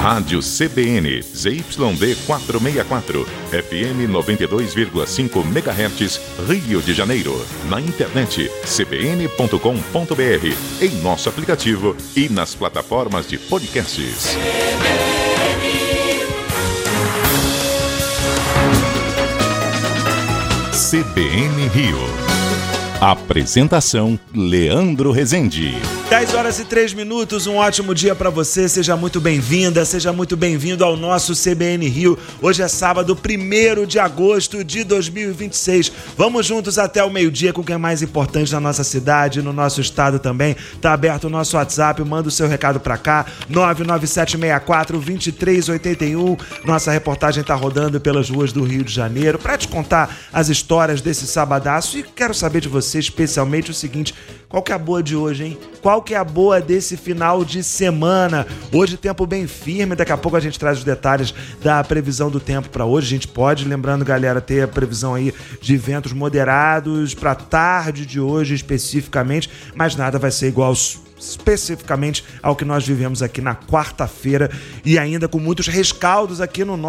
Rádio CBN, ZYD 464, FM 92,5 MHz, Rio de Janeiro. Na internet, cbn.com.br, em nosso aplicativo e nas plataformas de podcasts. CBN Rio. Apresentação: Leandro Rezende. 10h03, um ótimo dia para você, seja muito bem-vinda, seja muito bem-vindo ao nosso CBN Rio. Hoje é sábado, 1º de agosto de 2026. Vamos juntos até o meio-dia com o que é mais importante na nossa cidade, no nosso estado também. Tá aberto o nosso WhatsApp, manda o seu recado para cá, 99764-2381. Nossa reportagem tá rodando pelas ruas do Rio de Janeiro para te contar as histórias desse sabadaço e quero saber de você especialmente o seguinte: qual que é a boa de hoje, hein? Qual que é a boa desse final de semana? Hoje tempo bem firme, daqui a pouco a gente traz os detalhes da previsão do tempo para hoje. A gente pode, lembrando, galera, ter a previsão aí de ventos moderados para tarde de hoje especificamente, mas nada vai ser igual especificamente ao que nós vivemos aqui na quarta-feira e ainda com muitos rescaldos aqui no